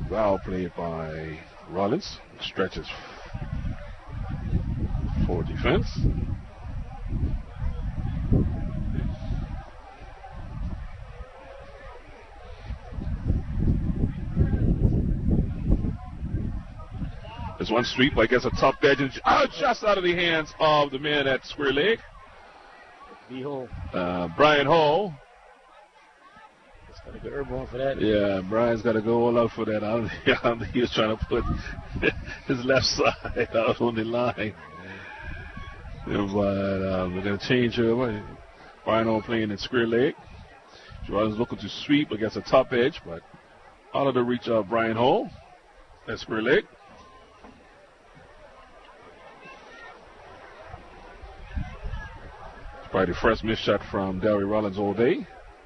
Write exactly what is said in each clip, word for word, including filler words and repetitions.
Well played by Rollins. Stretches for defense. There's one sweep, I guess a tough edge, and oh, just out of the hands of the man at square leg. Uh, Brian Hall. He's got a good herb on for that. Yeah, Brian's got to go all out for that. I don't, I don't think he was trying to put his left side out on the line. But uh, we're going to change over. Brian Hall playing at square leg. Jordan's looking to sweep against a top edge, but out of the reach of Brian Hall at square leg. Probably the first missed shot from Darry Rollins all day.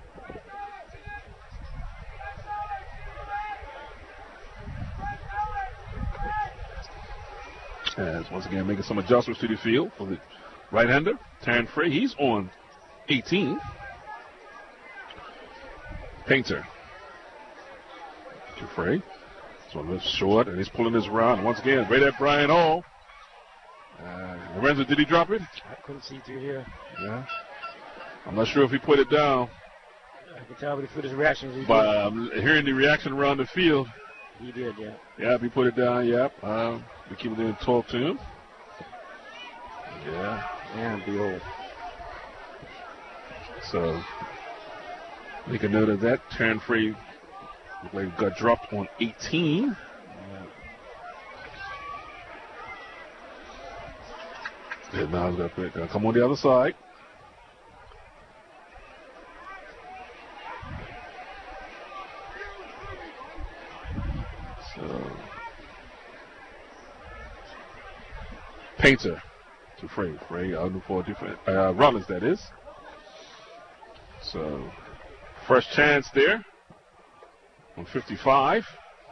As once again making some adjustments to the field for the right-hander, Terran Frey. He's on eighteen. Painter to Frey. So it's short, and he's pulling this around. Once again, right at Brian Hall. Uh, Lorenzo, did he drop it? I couldn't see through here. Yeah. I'm not sure if he put it down. I can tell with his reactions. But um, hearing the reaction around the field. He did, yeah. Yeah, he put it down, yep. Um, we keep it there and talk to him. Yeah. And behold. So, make a note of that. Terran Frey got dropped on eighteen. Yeah, now he's got to come on the other side. So, Painter to Frey. Frey out for different. Uh, Rollins, that is. So, first chance there on fifty-five.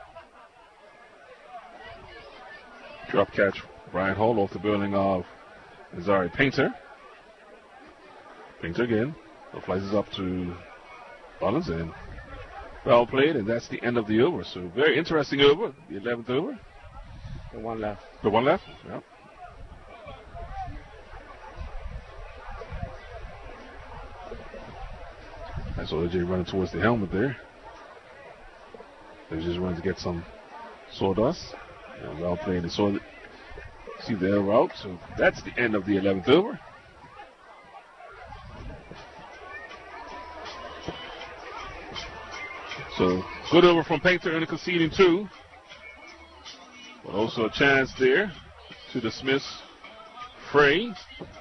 Drop catch, Brian Hall off the building of Azari Painter. Painter again. So flies up to Rollins and well played, and that's the end of the over. So very interesting over, the eleventh over. The one left. The one left, yeah. That's O J running towards the helmet there. They're just running to get some sawdust. And well played, and saw see the error out. So that's the end of the eleventh over. So good over from Painter in the conceding two. But also a chance there to dismiss Frey.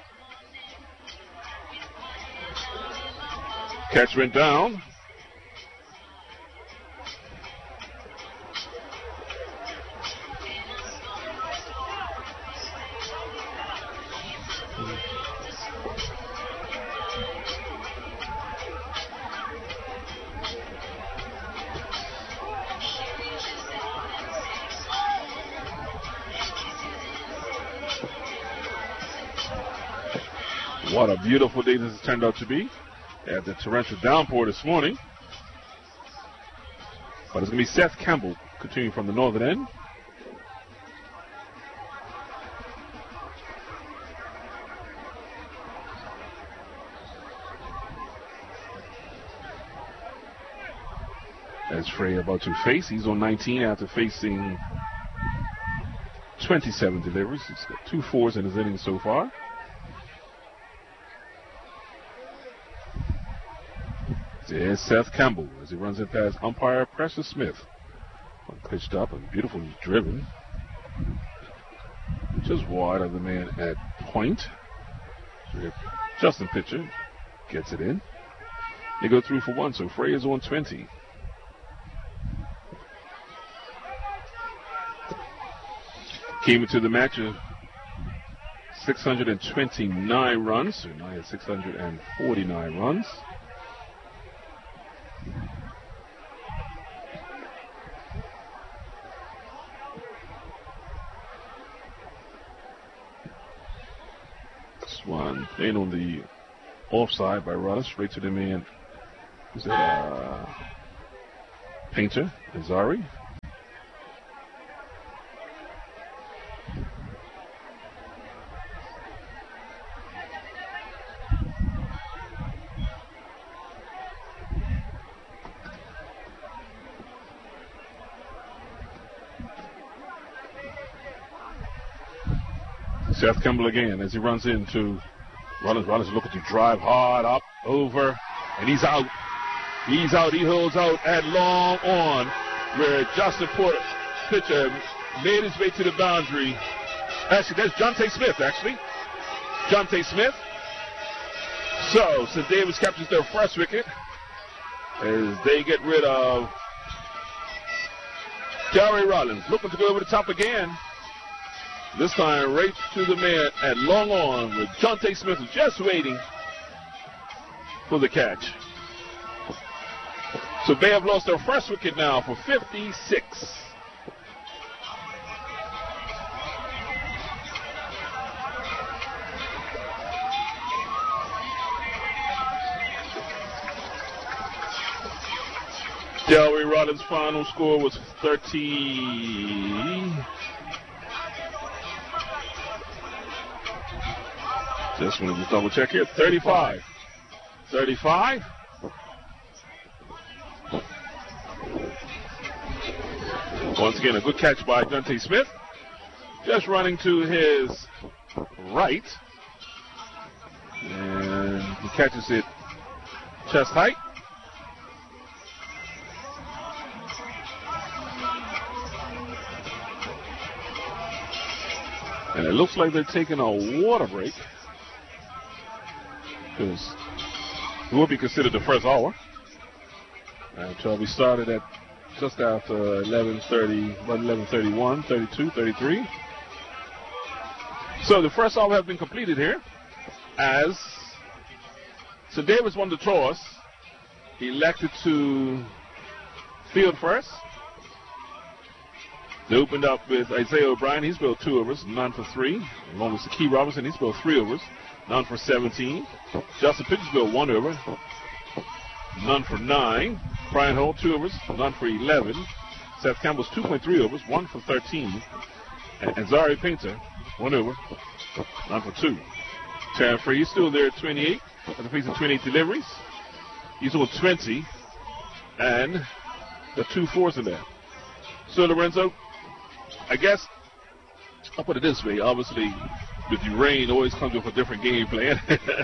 Catch went down. What a beautiful day this has turned out to be. At the torrential downpour this morning. But it's going to be Seth Campbell continuing from the northern end. As Frey about to face, he's on nineteen after facing twenty-seven deliveries. He's got two fours in his innings so far. There's Seth Campbell as he runs it past umpire Precious Smith. Pitched up and beautifully driven. Just wide of the man at point. So Justin Pitcher gets it in. They go through for one, so Frey is on twenty. Came into the match of six hundred twenty-nine runs, so now he has six hundred forty-nine runs. One playing on the offside by Rollins, straight to the man. Is that uh, Painter, Azari? Seth Campbell again as he runs into Rollins. Rollins looking to drive hard up, over, and he's out. He's out. He holds out at long on where Justin Porter, pitcher, made his way to the boundary. Actually, that's Jonte Smith, actually. Jonte Smith. So, Saint Davis captures their first wicket as they get rid of Gary Rollins. Looking to go over the top again. This time right to the man at long on with Jonte Smith just waiting for the catch. So they have lost their first wicket now for fifty-six. Delray Rollins' final score was thirty. Just want to double check here. thirty-five. thirty-five. Once again, a good catch by Jonte Smith. Just running to his right. And he catches it chest height. And it looks like they're taking a water break, because it will be considered the first hour. And so we started at just after eleven thirty, eleven thirty-one, thirty-two, thirty-three. So the first hour has been completed here, as Saint Davis won the toss. He elected to field first. They opened up with Isaiah O'Brien. He's billed two overs, none for three. Along with Sakee Robinson, he's billed three overs, none for seventeen. Justin Pitchers billed one over, none for nine. Brian Holt, two overs, none for eleven. Seth Campbell's two point three overs, one for thirteen. And, and Zari Painter, one over, none for two. Terran Free, he's still there at twenty-eight, at the pace of twenty-eight deliveries. He's on twenty, and the two fours in there. So Lorenzo, I guess I'll put it this way. Obviously, with the rain, always comes with a different game plan.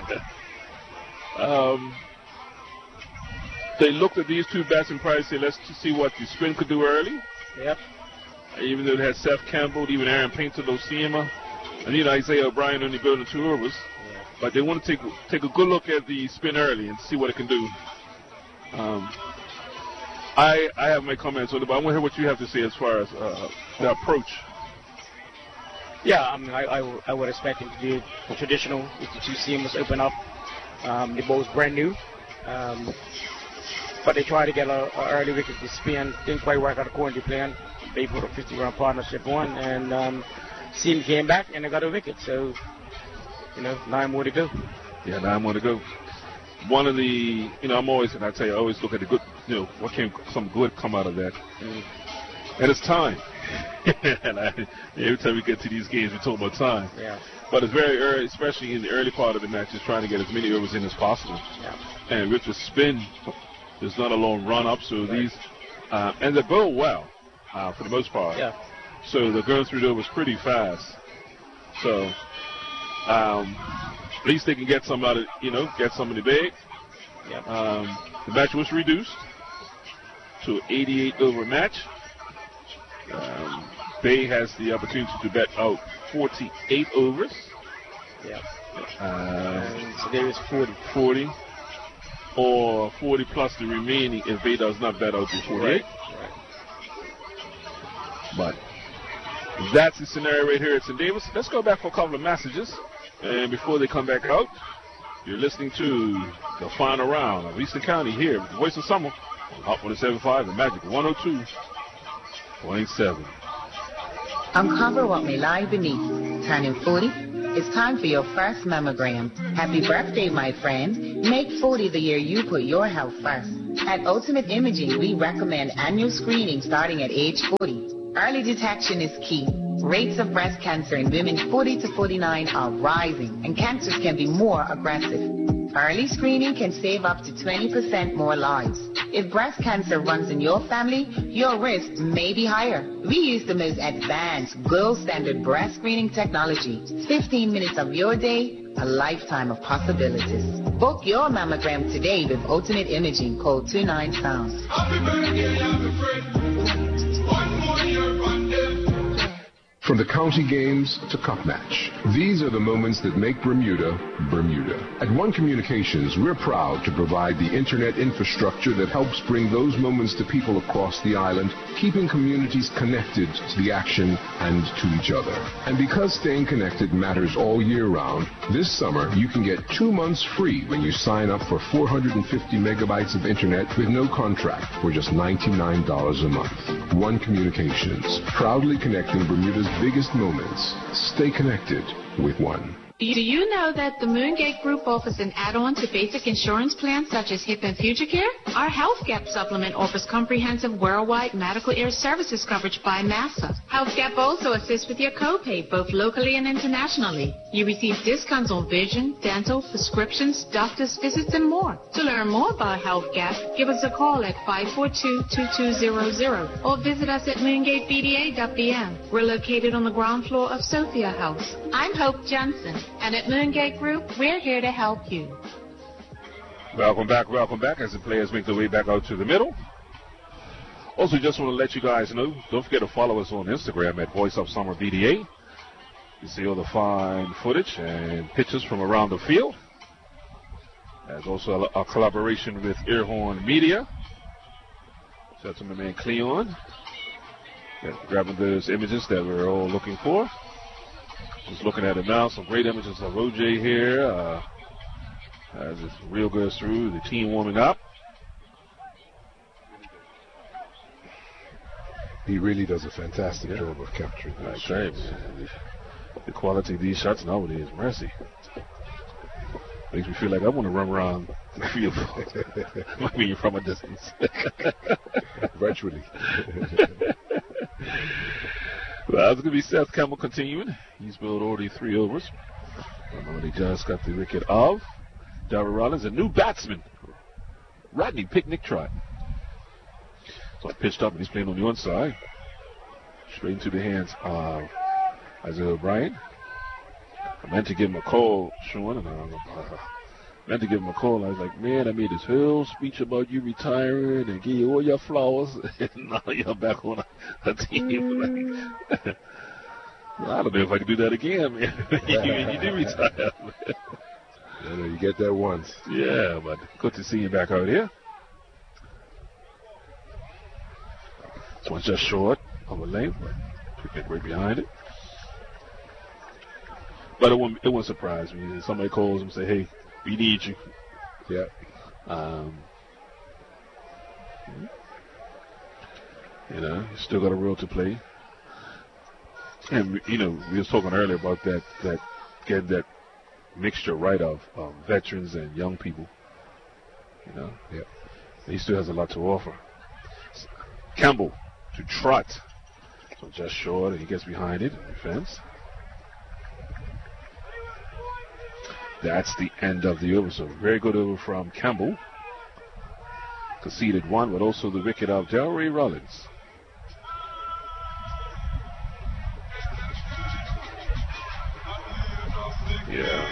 um, they looked at these two bats and probably said, let's see what the spin could do early. Yep. Even though it had Seth Campbell, even Aaron Painter, Losima, and even Isaiah O'Brien only building two overs. Yeah. But they want to take take a good look at the spin early and see what it can do. Um, I I have my comments on it, but I want to hear what you have to say as far as uh, the approach. Yeah, I mean, I, I, w- I would expect him to do traditional with the two seamers open up. Um, the ball's brand new. Um, but they tried to get an early wicket to spin. Didn't quite work out according to plan. They put a fifty-run partnership on, and um, Seam came back and they got a wicket. So, you know, nine more to go. Yeah, nine more to go. One of the, you know, I'm always, and I tell you, I always look at the good, you know, what can some good come out of that. Mm. And it's time. and I, every time we get to these games, we talk about time. Yeah. But it's very early, especially in the early part of the match, just trying to get as many overs in as possible. Yeah. And with the spin, there's not a long run up, so right. these, uh, and they go well, uh, for the most part. Yeah. So they're going through the overs pretty fast. So, um, at least they can get some out of, you know, get some in the bag. Yep. Um, the match was reduced to an eighty-eight over match. Um, Bay has the opportunity to bet out forty-eight overs. Yep. Uh, and so there is forty. forty. Or forty plus the remaining if Bay does not bet out the forty-eight. Right. Right. But that's the scenario right here at Saint Davis. Let's go back for a couple of messages. And before they come back out, you're listening to the final round of Eastern County here with the Voice of Summer on Hot one oh seven point five and Magic one oh two point seven. Uncover what may lie beneath. Turning forty? It's time for your first mammogram. Happy birthday, my friend. Make forty the year you put your health first. At Ultimate Imaging, we recommend annual screening starting at age forty. Early detection is key. Rates of breast cancer in women forty to forty-nine are rising, and cancers can be more aggressive. Early screening can save up to twenty percent more lives. If breast cancer runs in your family, your risk may be higher. We use the most advanced, gold standard breast screening technology. fifteen minutes of your day, a lifetime of possibilities. Book your mammogram today with Ultimate Imaging. Call two nine pound. Happy birthday, happy friend. One more year from them. From the county games to cup match, these are the moments that make Bermuda, Bermuda. At One Communications, we're proud to provide the internet infrastructure that helps bring those moments to people across the island, keeping communities connected to the action and to each other. And because staying connected matters all year round, this summer you can get two months free when you sign up for four hundred fifty megabytes of internet with no contract for just ninety-nine dollars a month. One Communications, proudly connecting Bermuda's biggest moments. Stay connected with One. Do you know that the Moongate Group offers an add-on to basic insurance plans such as HIP and Future Care? Our Health Gap supplement offers comprehensive worldwide medical air services coverage by NASA. Health Gap also assists with your copay, both locally and internationally. You receive discounts on vision, dental, prescriptions, doctor's visits, and more. To learn more about Health Gap, give us a call at five four two, two two zero zero or visit us at moongate b d a dot b m. We're located on the ground floor of Sophia House. I'm Hope Johnson. And at Moongate Group, we're here to help you. Welcome back, welcome back as the players make their way back out to the middle. Also, just want to let you guys know, don't forget to follow us on Instagram at Voice of Summer B D A. You see all the fine footage and pictures from around the field. There's also a, a collaboration with Earhorn Media. Shout out to my man Cleon. Yeah, grabbing those images that we're all looking for. Just looking at it now, some great images of O J here. Uh, as this reel goes through, the team warming up. He really does a fantastic yeah. job of capturing those shots. The, the quality of these shots nowadays, mercy. Makes me feel like I want to run around the field. I mean, from a distance. Virtually. Well, it's going to be Seth Campbell continuing. He's billed already three overs. They just got the wicket of Darryl Rollins, a new batsman, Rodney Picnic Trot. So I pitched up and he's playing on the one side. Straight into the hands of Isaiah O'Brien. I meant to give him a call, Sean, and I uh, meant to give him a call. I was like, man, I made this whole speech about you retiring and give you all your flowers, and now you're back on a, a team. Like, I don't know if I can do that again, man. you, you did retire. I know, you get that once. Yeah, but good to see you back out here. This one's just short of a length, but Picnic right behind it. But it won't, it won't surprise me. Somebody calls him and say, hey, we need you. Yeah. Um, you know, you still got a role to play. And, you know, we was talking earlier about that, that getting that mixture right of um, veterans and young people. You know? Yeah. He still has a lot to offer. Campbell to Trot. So just short, and he gets behind it in defense. That's the end of the over. So very good over from Campbell. Conceded one, but also the wicket of Delray Rollins. Yeah.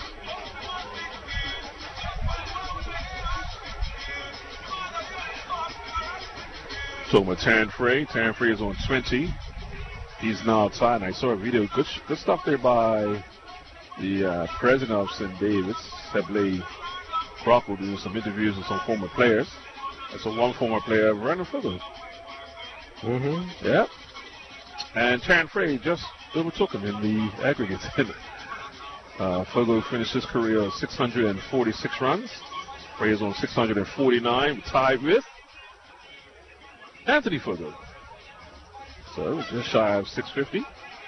So with Taryn Frey, Taryn Frey is on twenty. He's now outside, and I saw a video. Good, good stuff there by the uh, president of Saint David's, Sebley Crockle, doing some interviews with some former players. And so one former player, Vernon Fugo. Mm-hmm. Yeah. And Taryn Frey just overtook him in the aggregate. uh, Fugo finished his career on six hundred forty-six runs. Frey is on six hundred forty-nine, tied with Anthony Fugo. So just shy of six fifty.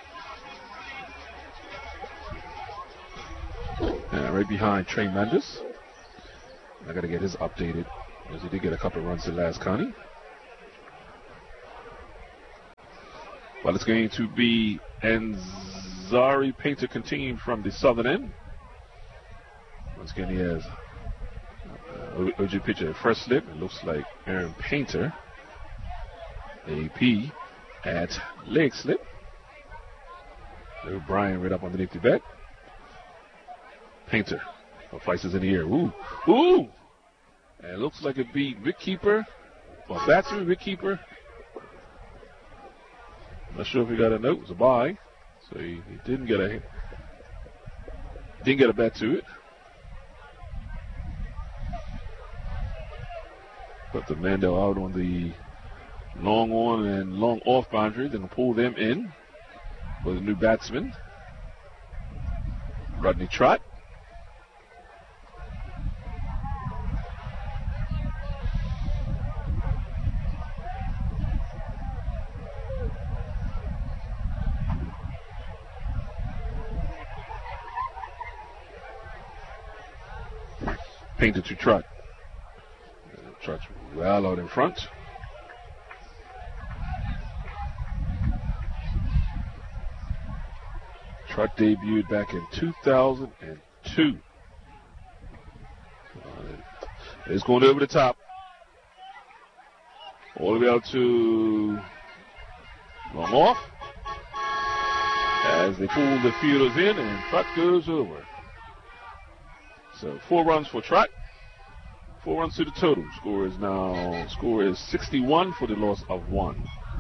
And right behind Trey Mendes. I got to get his updated, as he did get a couple of runs in last county. Well, it's going to be Anzari Painter continuing from the southern end. Once again, he has O G pitcher at first slip. It looks like Aaron Painter. A P at leg slip. There's Brian right up underneath the bat. Painter flies in the air. Ooh, ooh! And it looks like it beat Rick Keeper. Well, Battery, Rick Keeper. Not sure if he got a note. It was a bye. So he, he didn't get a didn't get a bat to it. But the Mandel out on the long on and long off boundary. They're going to pull them in with a new batsman, Rodney Trott. Painter to Trott. Trott's well out in front. Trott debuted back in two thousand two. Uh, it's going over the top. All the way out to long off. As they pull the fielders in and Trott goes over. So four runs for Trott. Four runs to the total. Score is now, score is sixty-one for the loss of one.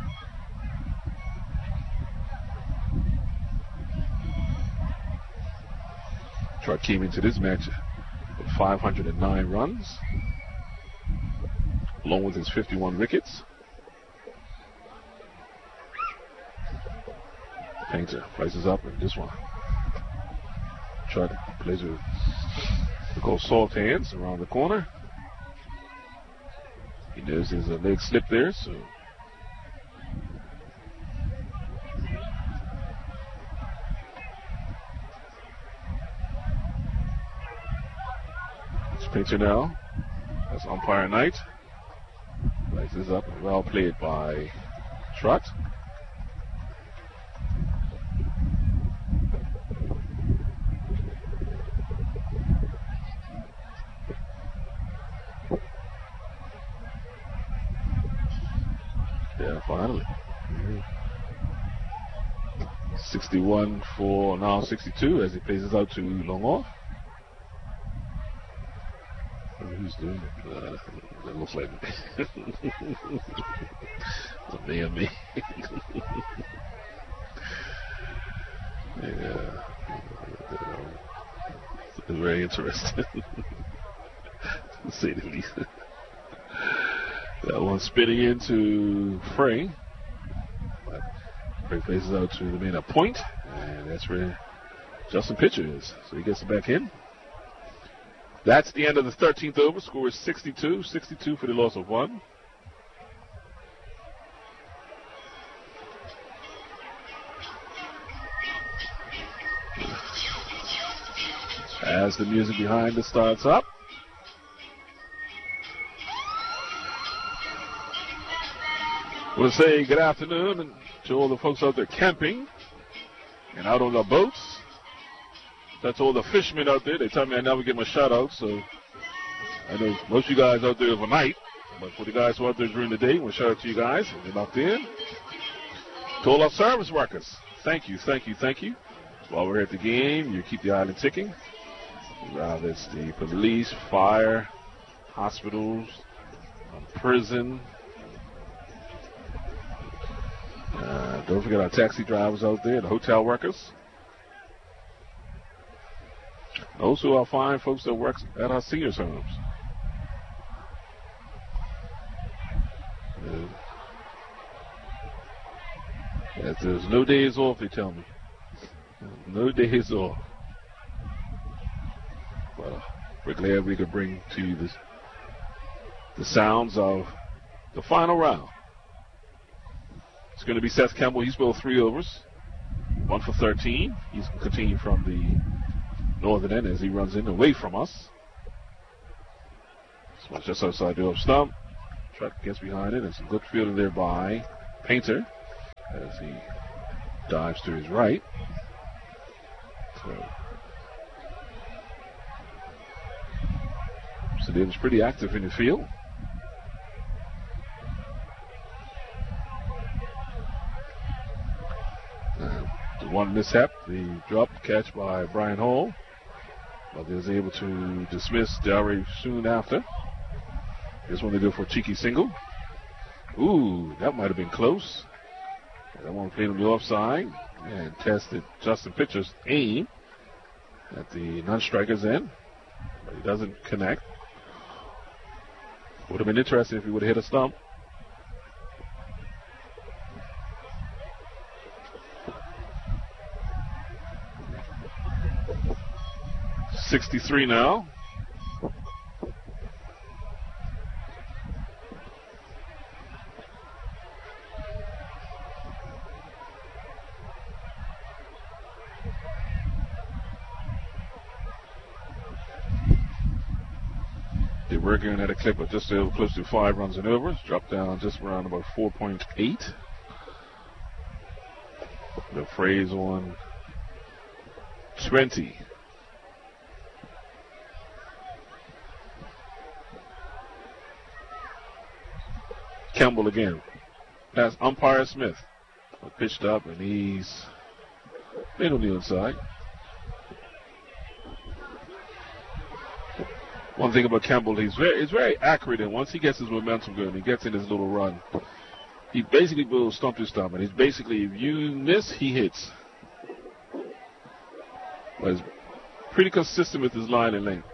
Trott came into this match with five hundred nine runs, along with his fifty-one wickets. Painter places up in this one. Trott plays with the called soft hands around the corner. He knows there's a leg slip there, so it's Painter now. That's umpire Knight. Places up, well played by Trott. Yeah, finally. Mm-hmm. sixty-one for now sixty-two as he places out to long off. Who's doing it? Uh, it looks like it's a me and me. Yeah. It's very interesting. To say the least. That one spinning into Frey. But Frey faces out to the man at point, and that's where Justin Pitcher is. So he gets it back in. That's the end of the thirteenth over. Score is sixty-two. sixty-two for the loss of one. As the music behind it starts up. I want to say good afternoon to all the folks out there camping and out on the boats. That's all the fishermen out there. They tell me I never get my shout out, so I know most of you guys out there overnight, but for the guys who are out there during the day, I want to shout out to you guys. They're locked in. To all our service workers, thank you, thank you, thank you. While we're at the game, you keep the island ticking. Whether it's the police, fire, hospitals, um, prison. Uh, don't forget our taxi drivers out there, the hotel workers. Also our fine folks that work at our seniors' homes. Uh, yes, there's no days off, they tell me. No days off. But uh, we're glad we could bring to you this, the sounds of the final round. It's going to be Seth Campbell. He's bowled three overs, one for thirteen. He's going to continue from the northern end as he runs in away from us. This one's just outside the off stump. Trott gets behind it, and some good fielding there by Painter as he dives to his right. So So they was pretty active in the field. Uh, the one mishap, the drop catch by Brian Hall, but they was able to dismiss Delray soon after. This one they go for a cheeky single. Ooh, that might have been close. That one played on the offside and tested Justin Pitcher's aim at the non-striker's end, but he doesn't connect. Would have been interesting if he would have hit a stump. sixty-three now. They're working at a clip of just uh, close to five runs and overs. Dropped down just around about four point eight. The phrase on twenty. Campbell again. That's umpire Smith. Pitched up and he's made on the inside. One thing about Campbell, he's very, he's very accurate, and once he gets his momentum going, he gets in his little run. He basically will stump to stump, and he's basically, if you miss, he hits. But he's pretty consistent with his line and length.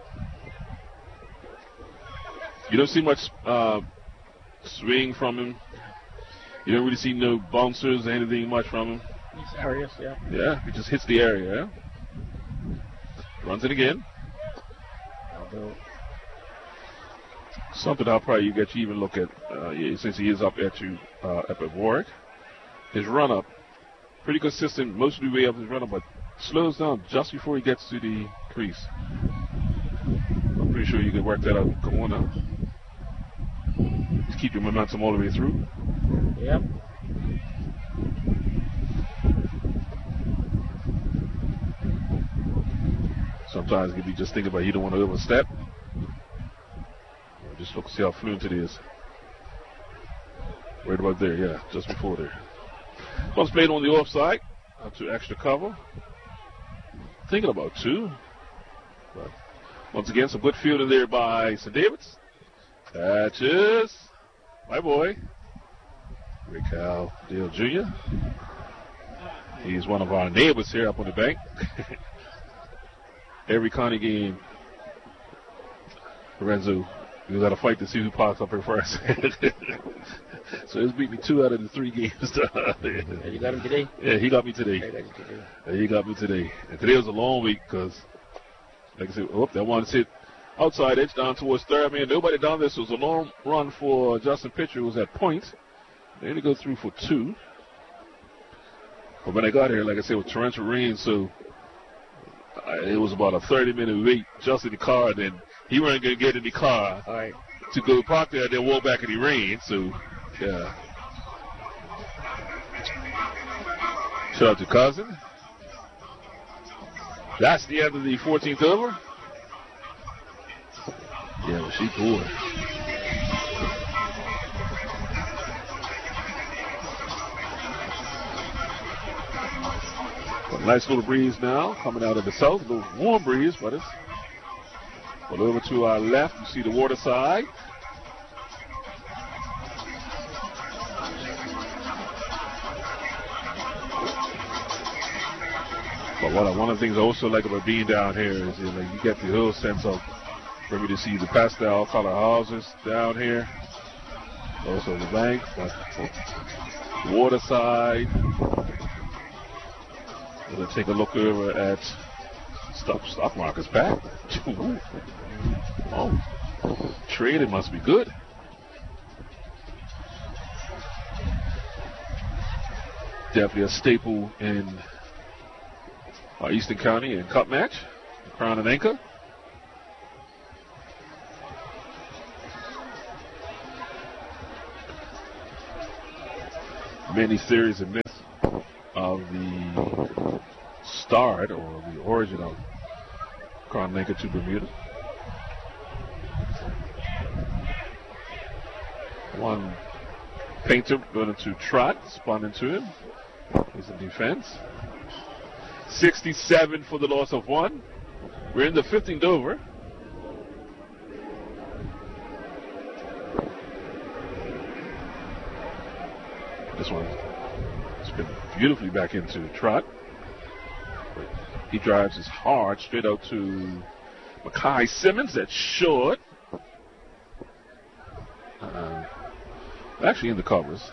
You don't see much uh, swing from him. You don't really see no bouncers or anything much from him. These areas, yeah. Yeah, he just hits the area. Yeah? Runs it again. Although something I'll probably get you even look at, uh, yeah, since he is up at you, uh, up at Warwick. His run up, pretty consistent most of the way up his run up, but slows down just before he gets to the crease. I'm pretty sure you can work that out. Come on now. Just keep your momentum all the way through. Yep. Sometimes if you just think about it, you don't want to overstep. Just look, see how fluent it is. Right about there, yeah, just before there. Once played on the offside, up to extra cover. Thinking about two. But once again, some good fielding there by Saint David's. Catches my boy, Rick Hal Dale Junior He's one of our neighbors here up on the bank. Every county game, Lorenzo, we got to fight to see who pops up here first. So he's beat me two out of the three games. Yeah, you got him today? Yeah, he got me today. Yeah, got you today. Yeah, he got me today. And today was a long week because, like I said, oh, that one hit outside edge down towards third. I mean, nobody down there, so it was a long run for Justin Pitcher, who was at point. They had to go through for two. But when I got here, like I said, with torrential rain, so uh, it was about a thirty minute wait just in the car, and then he wasn't going to get in the car All right. to go park there and then walk back in the rain. So, yeah. Shout out to Cousin. That's the end of the fourteenth over. Yeah, well, she poor. A nice little breeze now coming out of the south. A little warm breeze, but it's well, over to our left. You see the water side. But what I, one of the things I also like about being down here is you, know, you get the whole sense of, for me to see the pastel color houses down here. Also the bank, but water side. We'll take a look over at stock, stock market's back. Oh, trading must be good. Definitely a staple in our Eastern County and Cup match, Crown and Anchor. Many theories and myths of the start or the origin of Crown and Anchor to Bermuda. One Painter going into Trot, spun into him. He's in defense. sixty-seven for the loss of one. We're in the fifteenth over. This one has been beautifully back into Trot. He drives his hard straight out to Makai Simmons. That's short. Uh, actually in the covers.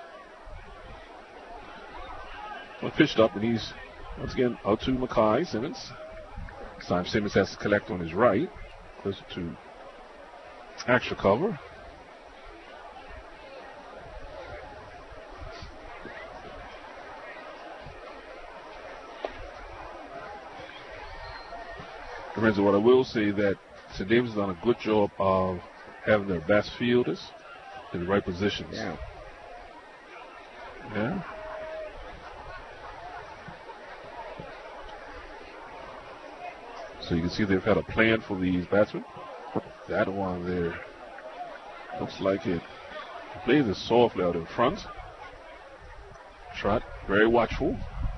Well, pitched up, and he's once again out to Makai Simmons. This time Simmons has to collect on his right, closer to extra cover. Lorenzo, what I will say that Saint Davis has done a good job of having their best fielders in the right positions. Yeah. Yeah. So you can see they've had a plan for these batsmen. That one there looks like it plays it softly out in front. Trot, very watchful.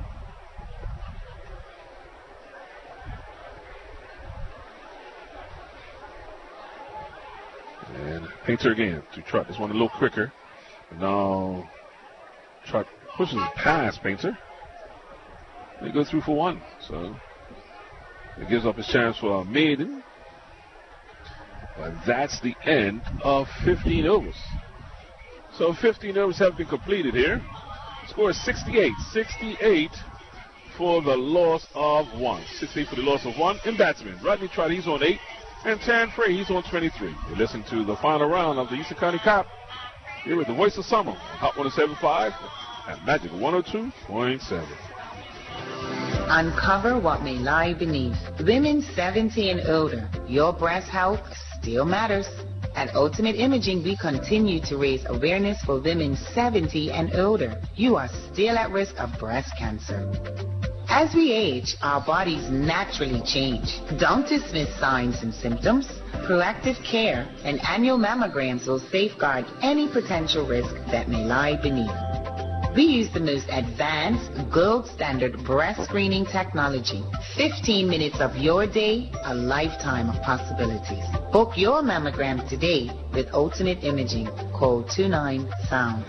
And Painter again to Trot. This one a little quicker. But now Trot pushes past Painter. They go through for one. So it gives up his chance for a maiden. But that's the end of fifteen overs. So fifteen overs have been completed here. The score is sixty-eight. sixty-eight for the loss of one. sixty-eight for the loss of one. And batsman Rodney Trot, he's on eight. And Tan Frey, he's on twenty-three. You're listening to the final round of the Eastern County Cup here with the Voice of Summer, Hot one oh seven point five and Magic one oh two point seven. Uncover what may lie beneath. Women seventy and older, your breast health still matters. At Ultimate Imaging, we continue to raise awareness for women seventy and older. You are still at risk of breast cancer. As we age, our bodies naturally change. Don't dismiss signs and symptoms. Proactive care and annual mammograms will safeguard any potential risk that may lie beneath. We use the most advanced, gold standard breast screening technology. fifteen minutes of your day, a lifetime of possibilities. Book your mammogram today with Ultimate Imaging. Call two nine sound.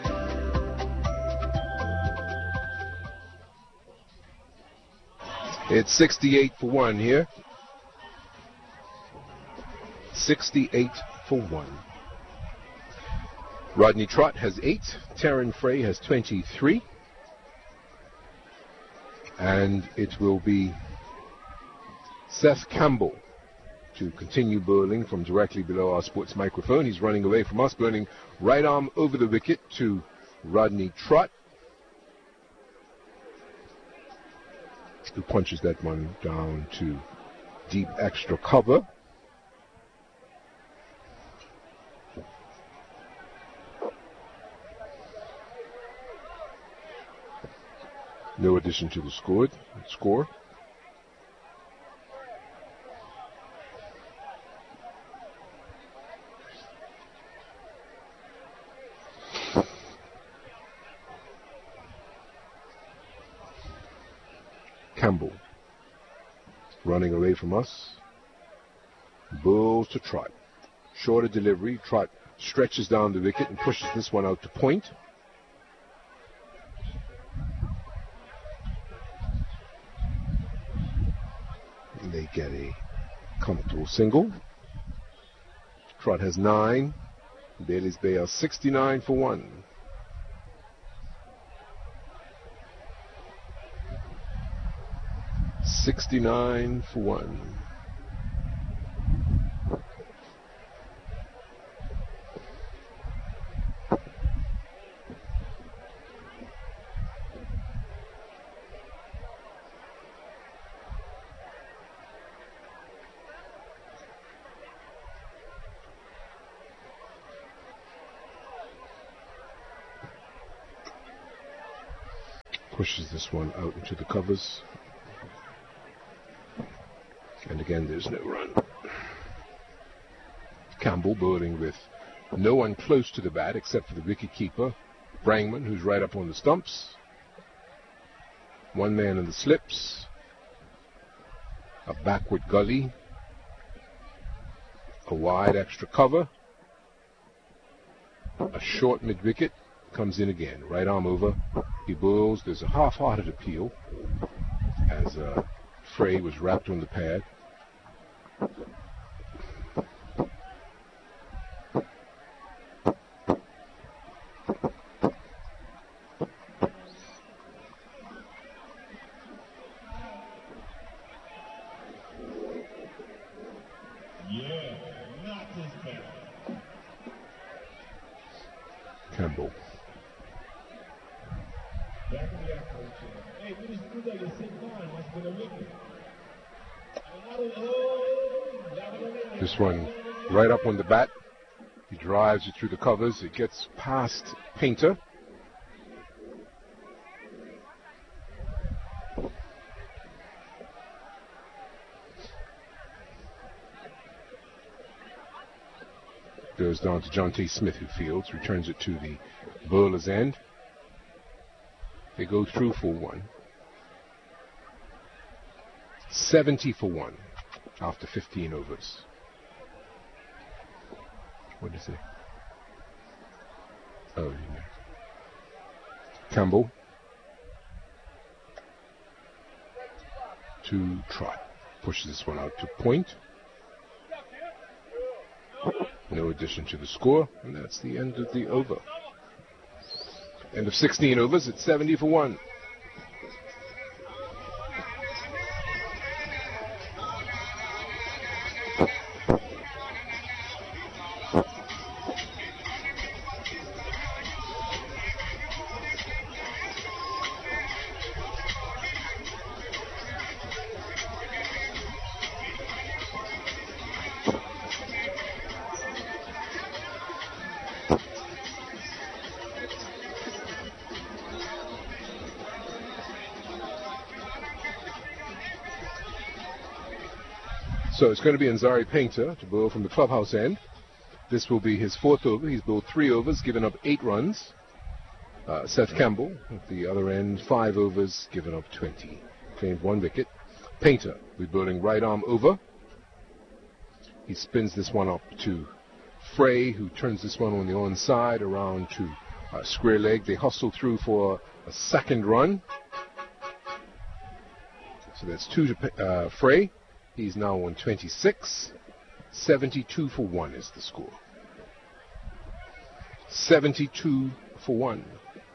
It's sixty-eight for one here. sixty-eight for one. Rodney Trot has eight. Taryn Frey has twenty-three. And it will be Seth Campbell to continue bowling from directly below our sports microphone. He's running away from us, burning right arm over the wicket to Rodney Trot, who punches that one down to deep extra cover. No addition to the scored, score. Campbell running away from us. Bulls to Trot. Shorter delivery. Trot stretches down the wicket and pushes this one out to point. They get a comfortable single. Trot has nine. Bailey's Bay are sixty-nine for one. sixty-nine for one. Pushes this one out into the covers. And again, there's no run. Campbell bowling with No one close to the bat except for the wicketkeeper, Brangman, who's right up on the stumps. One man in the slips. A backward gully. A wide extra cover. A short mid-wicket. Comes in again. Right arm over. He bowls. There's a half-hearted appeal as uh, Frey was wrapped on the pad. Campbell. This one right up on the bat. He drives it through the covers. It gets past Painter. Goes down to John T. Smith, who fields, returns it to the bowler's end. They go through for one. seventy for one after fifteen overs. What did he say? Oh, yeah. Campbell. To try. Pushes this one out to point. No addition to the score, and that's the end of the over. End of sixteen overs, it's seventy for one. So it's going to be Ansari Painter to bowl from the clubhouse end. This will be his fourth over. He's bowled three overs, given up eight runs. Uh, Seth Campbell at the other end, five overs, given up twenty. Claimed one wicket. Painter will be bowling right arm over. He spins this one up to Frey, who turns this one on the onside around to uh, square leg. They hustle through for a second run. So that's two to uh, Frey. He's now on twenty-six. seventy-two for one is the score. seventy-two for one.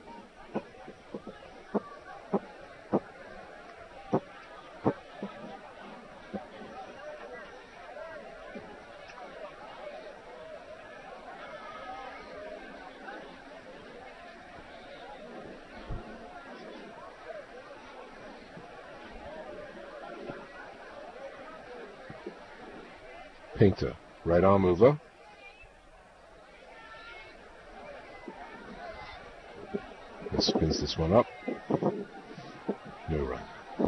Painter, right arm over. He spins this one up. No run.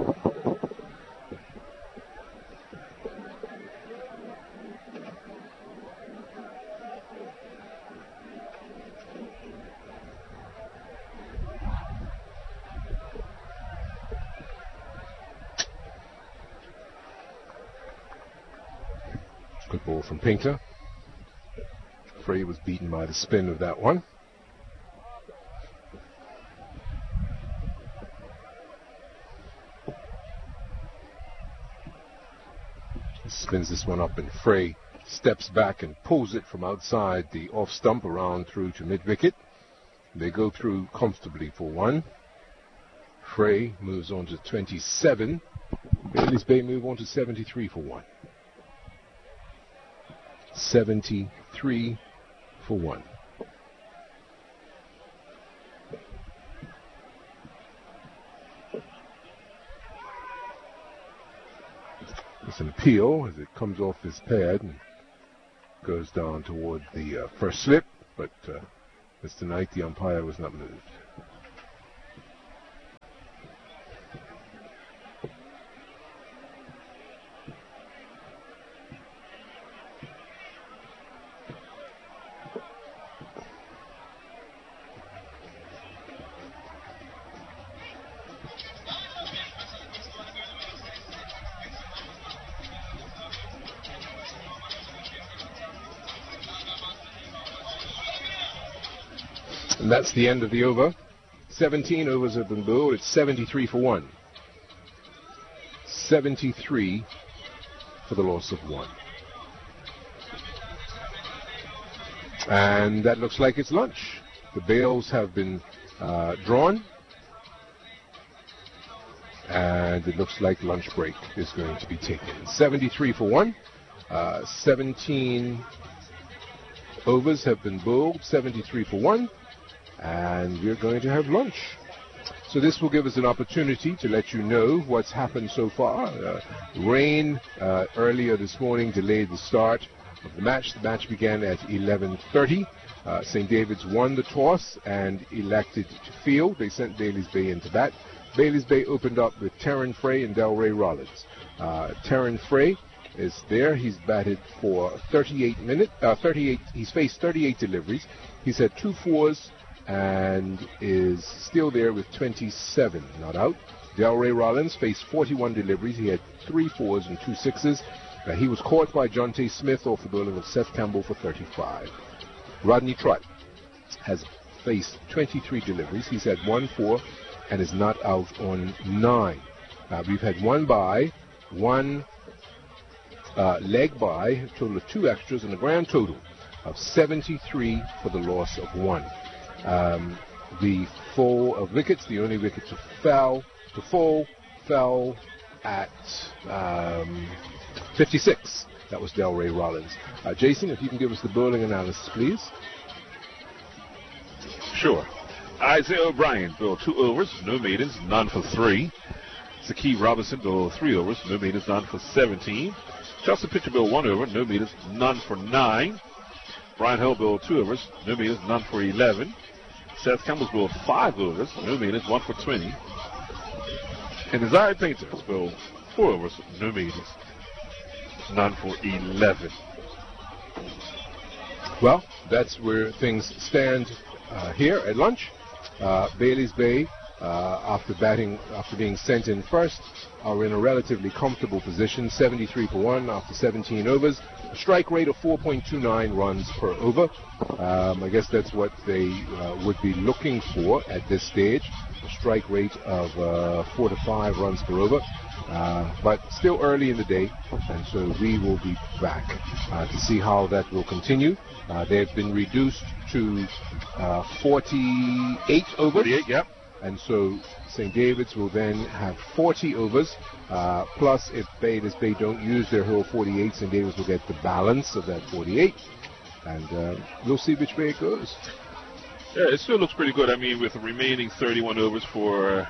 Good ball from Painter. Frey was beaten by the spin of that one. He spins this one up and Frey steps back and pulls it from outside the off stump around through to mid-wicket. They go through comfortably for one. Frey moves on to twenty-seven. Bailey's Bay move on to seventy-three for one. seventy-three for one. It's an appeal as it comes off his pad and goes down toward the uh, first slip, but uh, Mister Knight, the umpire, was not moved. And that's the end of the over. seventeen overs have been bowled. It's seventy-three for one. seventy-three for the loss of one. And that looks like it's lunch. The bails have been uh, drawn. And it looks like lunch break is going to be taken. seventy-three for one. Uh, seventeen overs have been bowled. seventy-three for one. And we're going to have lunch. So this will give us an opportunity to let you know what's happened so far. Uh, rain uh, earlier this morning delayed the start of the match. The match began at eleven thirty. Uh, Saint David's won the toss and elected to field. They sent Bailey's Bay into bat. Bailey's Bay opened up with Terran Frey and Delray Rollins. Uh, Terran Frey is there. He's batted for thirty-eight minutes. Uh, thirty-eight. He's faced thirty-eight deliveries. He's had two fours and is still there with twenty-seven not out. Delray Rollins faced forty-one deliveries. He had three fours and two sixes. Uh, he was caught by Jonte Smith off the bowling of Seth Campbell for thirty-five. Rodney Trott has faced twenty-three deliveries. He's had one four and is not out on nine. Uh, we've had one bye, one uh, leg bye, a total of two extras, and a grand total of seventy-three for the loss of one. Um, the fall of wickets, the only wicket to fell, to fall, fell at um, fifty-six. That was Delray Rollins. Uh, Jason, if you can give us the bowling analysis, please. Sure. Isaiah O'Brien bowled two overs, no maidens, none for three. Zakee Robinson bowled three overs, no maidens, none for seventeen. Chelsea Pitcher bowled one over, no maidens, none for nine. Brian Hill bowled two overs, no maidens, none for eleven. Seth Campbell bowled five overs, no maidens, one for twenty. And Desire Painters bowled four overs, no maidens, none for eleven. Well, that's where things stand uh, here at lunch. Uh, Bailey's Bay, uh, after batting, after being sent in first, are in a relatively comfortable position, seventy-three for one after seventeen overs. A strike rate of four point two nine runs per over. Um, I guess that's what they uh, would be looking for at this stage. A strike rate of uh, four to five runs per over. Uh, but still early in the day, and so we will be back uh, to see how that will continue. Uh, they have been reduced to uh, forty-eight overs. forty-eight, yep. And so Saint David's will then have forty overs, uh, plus if Bailey's Bay don't use their whole forty-eight, Saint David's will get the balance of that forty-eight, and uh, we'll see which way it goes. Yeah, it still looks pretty good. I mean, with the remaining thirty-one overs for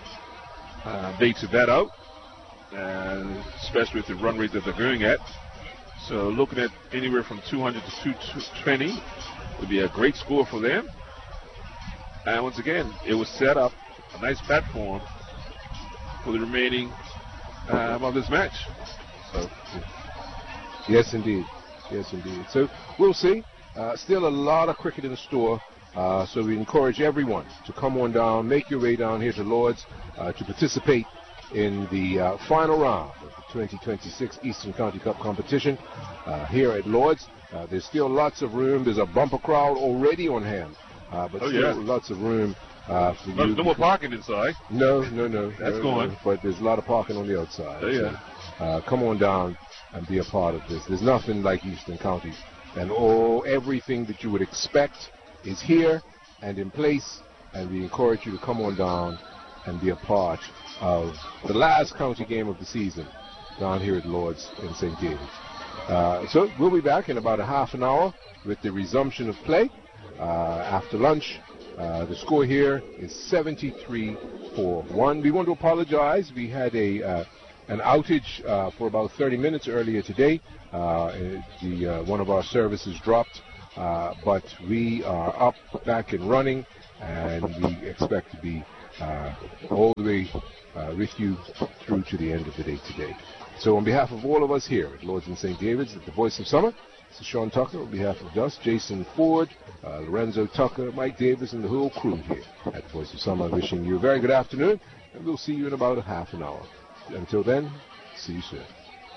uh, Bay to bat out, and especially with the run rate that they're going at. So looking at anywhere from two hundred to two twenty would be a great score for them. And once again, it was set up a nice platform for the remaining um, of this match. So, yes, indeed. Yes, indeed. So we'll see. Uh, still a lot of cricket in store. Uh, so we encourage everyone to come on down, make your way down here to Lord's uh, to participate in the uh, final round of the twenty twenty-six Eastern County Cup competition uh, here at Lord's. Uh, there's still lots of room. There's a bumper crowd already on hand. Uh, but oh, still yeah. lots of room uh, for no, you. No more parking inside. No, no, no. That's no, going. No, but there's a lot of parking on the outside. Oh, yeah. So, uh, come on down and be a part of this. There's nothing like Eastern County. And all, everything that you would expect is here and in place. And we encourage you to come on down and be a part of the last county game of the season down here at Lord's in Saint David's. Uh, so we'll be back in about a half an hour with the resumption of play. Uh, after lunch, uh, the score here is seventy-three for one. We want to apologize. We had a uh, an outage uh, for about thirty minutes earlier today. Uh, the uh, one of our services dropped, uh, but we are up, back and running, and we expect to be uh, all the way uh, with you through to the end of the day today. So on behalf of all of us here at Lord's and Saint David's at the Voice of Summer, this is Sean Tucker on behalf of Gus, Jason Ford, uh, Lorenzo Tucker, Mike Davis, and the whole crew here at Voice of Summer, wishing you a very good afternoon, and we'll see you in about a half an hour. Until then, see you soon.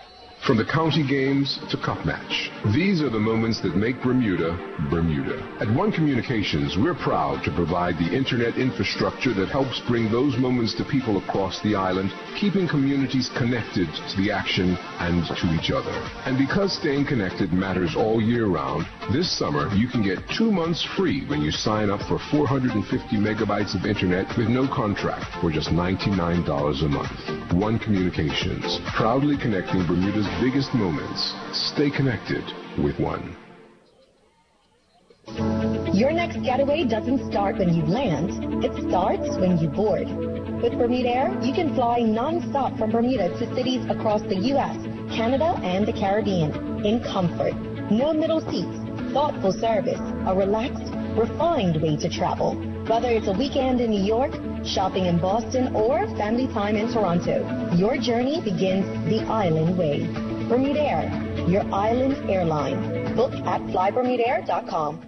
From the county games to cup match, these are the moments that make Bermuda, Bermuda. At One Communications, we're proud to provide the internet infrastructure that helps bring those moments to people across the island, keeping communities connected to the action and to each other. And because staying connected matters all year round, this summer you can get two months free when you sign up for four hundred fifty megabytes of internet with no contract for just ninety-nine dollars a month. One Communications, proudly connecting Bermuda's biggest moments. Stay connected with One. Your next getaway doesn't start when you land. It starts when you board. With Bermuda Air, you can fly non-stop from Bermuda to cities across the U S, Canada, and the Caribbean in comfort. No middle seats, thoughtful service, a relaxed, refined way to travel. Whether it's a weekend in New York, shopping in Boston, or family time in Toronto, your journey begins the island way. Bermuda Air, your island airline. Book at fly bermuda air dot com.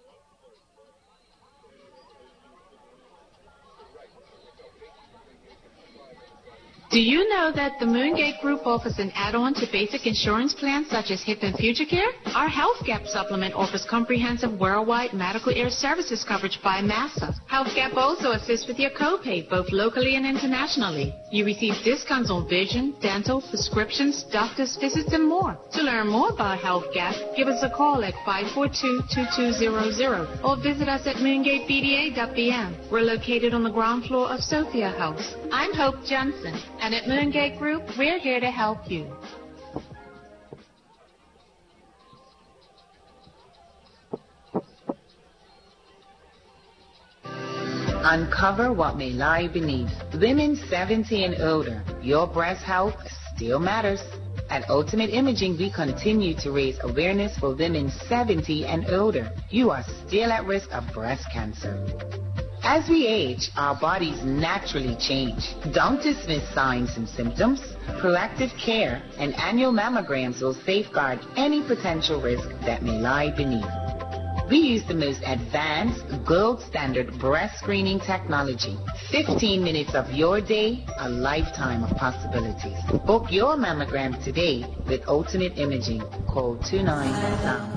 Do you know that the Moongate Group offers an add-on to basic insurance plans such as Hip and Future Care? Our Health Gap supplement offers comprehensive worldwide medical air services coverage by Massa. Health Gap also assists with your copay, both locally and internationally. You receive discounts on vision, dental, prescriptions, doctor's visits, and more. To learn more about Health Gap, give us a call at five four two, two two zero zero or visit us at moongate b d a dot b m. We're located on the ground floor of Sophia House. I'm Hope Johnson. And at Moongate Group, we're here to help you. Uncover what may lie beneath. Women seventy and older, your breast health still matters. At Ultimate Imaging, we continue to raise awareness for women seventy and older. You are still at risk of breast cancer. As we age, our bodies naturally change. Don't dismiss signs and symptoms. Proactive care and annual mammograms will safeguard any potential risk that may lie beneath. We use the most advanced, gold standard breast screening technology. fifteen minutes of your day, a lifetime of possibilities. Book your mammogram today with Ultimate Imaging. Call two nine S O U N D.